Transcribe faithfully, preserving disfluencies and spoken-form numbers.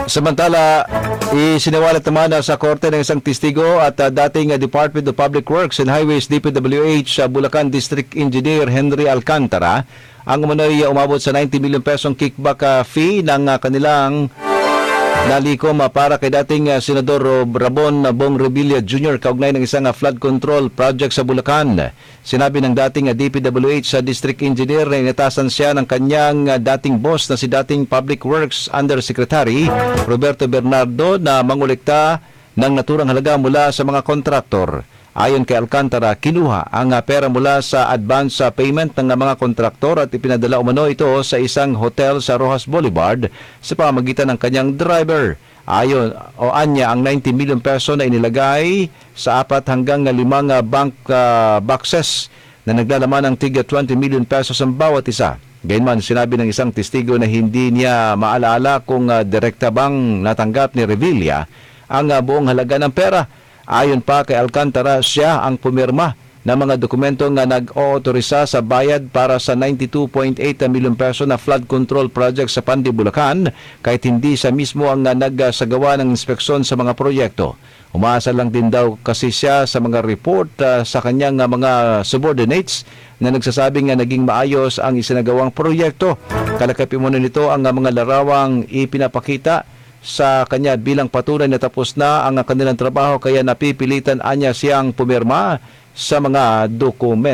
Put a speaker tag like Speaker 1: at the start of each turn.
Speaker 1: Samantala, isiniwalat naman uh, sa korte ng isang testigo at uh, dating uh, Department of Public Works and Highways D P W H uh, Bulacan District Engineer Henry Alcantara ang umano'y uh, umabot sa ninety million pesong kickback uh, fee ng uh, kanilang nalikom uh, para kay dating uh, Senador Ramon Bong Revilla Junior kaugnay ng isang uh, flood control project sa Bulacan. Sinabi ng dating uh, D P W H sa uh, District Engineer na inatasan siya ng kanyang uh, dating boss na si dating Public Works Undersecretary Roberto Bernardo na mangolekta ng naturang halaga mula sa mga kontraktor. Ayon kay Alcantara, kinuha ang uh, pera mula sa advance uh, payment ng uh, mga kontraktor at ipinadala umano ito sa isang hotel sa Rojas Boulevard sa pamamagitan ng kanyang driver. Ayon o anya ang ninety million peso na inilagay sa apat hanggang limang uh, bank uh, boxes na naglalaman ng tiga twenty million pesos ang bawat isa. Gayunman, sinabi ng isang testigo na hindi niya maalala kung uh, direkta bang natanggap ni Revilla ang uh, buong halaga ng pera. Ayon pa kay Alcantara, siya ang pumirma ng mga dokumento nga nag-ootorisa sa bayad para sa ninety-two point eight million peso na flood control project sa Pandi, Bulacan, kahit hindi siya mismo ang nagsagawa ng inspeksyon sa mga proyekto. Umaasa lang din daw kasi siya sa mga report uh, sa kanyang uh, mga subordinates na nagsasabing nga naging maayos ang isinagawang proyekto. Kalakip mo nito ang uh, mga larawang ipinapakita sa kanya bilang patunay na tapos na ang kanilang trabaho kaya napipilitan anya siyang pumirma sa mga dokumento.